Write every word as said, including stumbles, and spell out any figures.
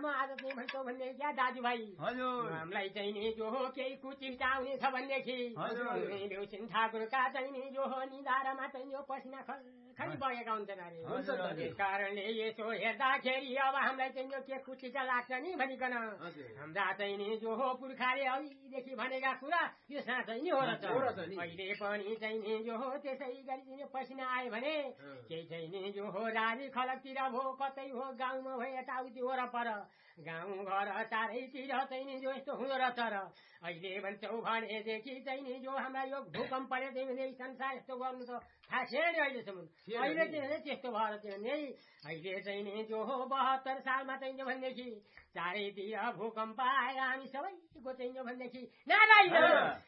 म आज चाहिँ भन्छौ भन्ने क्या दाजुभाइ हामीलाई चाहिँ नि जो हो केही कुचिन्ता आउने छ भनेदेखि ल्याउछिन् ठाकुरका चाहिँ नि जो हो निधारमा चाहिँ यो पसिना खरी बगेका हुन्छन् अरे त्यस कारणले यसो हेर्दाखेरि अब हामीलाई चाहिँ यो के कुचिन्ता लाग्छ नि भनिकन हाम्रा चाहिँ नि जो हो पुर्खाले अघिदेखि भनेका कुरा यो साँच्चै नि हो र अहिले पनि चाहिँ नि जो हो त्यसै गरी पसिना आयो भने केही चाहिँ नि जो हो राजी खलकतिर भो कतै हो गाउँमा भयो यताउति वरपर गाउँ घर चारैतिर चाहिँ नि जो यस्तो हुँदो रहेछ र अहिले भन्छौ भनेदेखि चाहिँ नि जो हाम्रा यो भूकम्पले चाहिँ भने संसार यस्तो गर्नु त थाहा छैन अहिलेसम्म अहिले चाहिँ त्यस्तो भएर चाहिँ नि अहिले चाहिँ नि जो हो बहत्तर सालमा चाहिँ भनेदेखि चारैतिर भूकम्प आएर हामी सबैको चाहिँ भनेदेखि नारायण